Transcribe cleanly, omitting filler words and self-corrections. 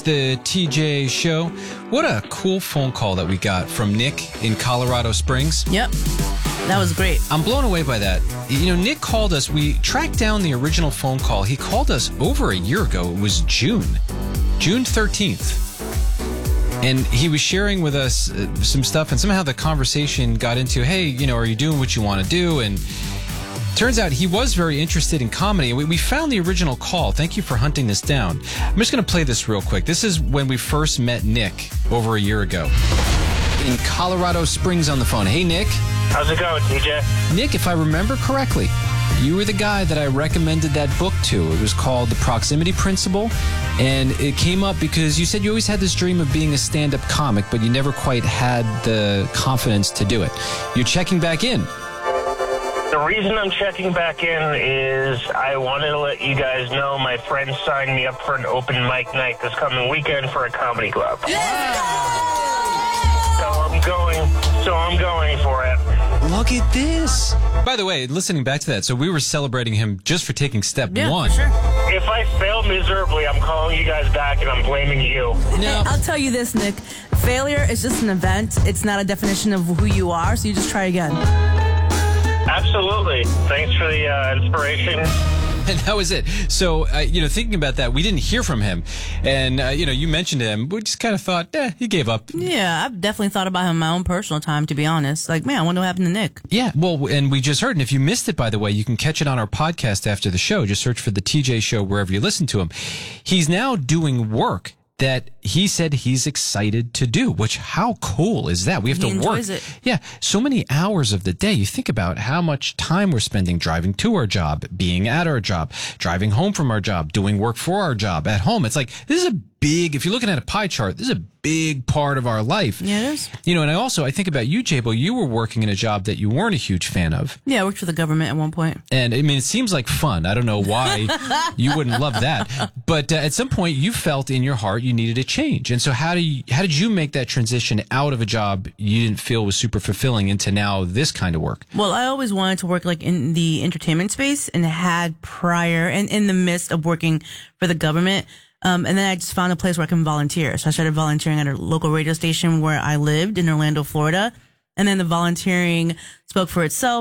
The TJ Show. What a cool phone call that we got from Nick in Colorado Springs. Yep. That was great. I'm blown away by that. You know, Nick called us. We tracked down the original phone call. He called us over a year ago. It was June 13th. And he was sharing with us some stuff, and somehow the conversation got into, hey, you know, are you doing what you want to do? And turns out he was very interested in comedy. We found the original call. Thank you for hunting this down. I'm just going to play this real quick. This is when we first met Nick over a year ago. In Colorado Springs on the phone. Hey, Nick. How's it going, TJ? Nick, if I remember correctly, you were the guy that I recommended that book to. It was called The Proximity Principle, and it came up because you said you always had this dream of being a stand-up comic, but you never quite had the confidence to do it. You're checking back in. The reason I'm checking back in is I wanted to let you guys know my friend signed me up for an open mic night this coming weekend for a comedy club. So I'm going for it. Look at this. By the way, listening back to that, so we were celebrating him just for taking step one. For sure. If I fail miserably, I'm calling you guys back and I'm blaming you. No. I'll tell you this, Nick. Failure is just an event. It's not a definition of who you are, so you just try again. Absolutely. Thanks for the inspiration. And that was it. So, thinking about that, we didn't hear from him. And, you mentioned him. We just kind of thought, he gave up. Yeah, I've definitely thought about him in my own personal time, to be honest. Like, man, I wonder what happened to Nick. Yeah, well, and we just heard. And if you missed it, by the way, you can catch it on our podcast after the show. Just search for the TJ Show wherever you listen to him. He's now doing work that he said he's excited to do, which how cool is that? We have to work. Enjoys it. Yeah. So many hours of the day. You think about how much time we're spending driving to our job, being at our job, driving home from our job, doing work for our job at home. It's like, this is a big, if you're looking at a pie chart, this is a big part of our life. Yeah, it is. And I think about you, Jabo. You were working in a job that you weren't a huge fan of. Yeah, I worked for the government at one point. And I mean, it seems like fun. I don't know why you wouldn't love that. But at some point you felt in your heart you needed a change. And so how did you make that transition out of a job you didn't feel was super fulfilling into now this kind of work? Well, I always wanted to work like in the entertainment space and had prior and in the midst of working for the government. And then I just found a place where I can volunteer. So I started volunteering at a local radio station where I lived in Orlando, Florida. And then the volunteering spoke for itself.